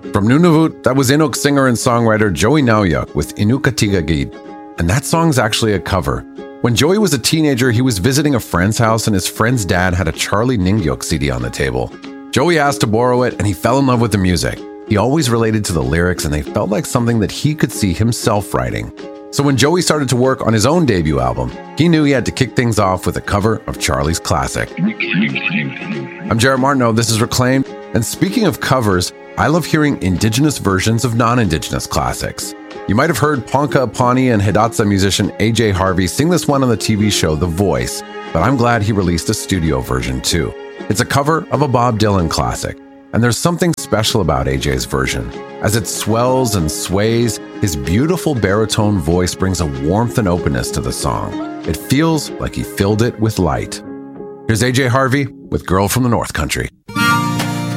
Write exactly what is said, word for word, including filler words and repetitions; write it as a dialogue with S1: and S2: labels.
S1: From Nunavut, that was Inuk singer and songwriter Joey Nauyuk with Inukatigagid, and that song's actually a cover. When Joey was a teenager, he was visiting a friend's house and his friend's dad had a Charlie Ningyuk C D on the table. Joey asked to borrow it and he fell in love with the music. He always related to the lyrics and they felt like something that he could see himself writing. So when Joey started to work on his own debut album, he knew he had to kick things off with a cover of Charlie's classic. I'm Jared Martineau, this is Reclaimed, and speaking of covers, I love hearing indigenous versions of non-indigenous classics. You might have heard Ponca Apani and Hidatsa musician A J Harvey sing this one on the T V show The Voice, but I'm glad he released a studio version too. It's a cover of a Bob Dylan classic, and there's something special about A J's version. As it swells and sways, his beautiful baritone voice brings a warmth and openness to the song. It feels like he filled it with light. Here's A J Harvey with Girl from the North Country.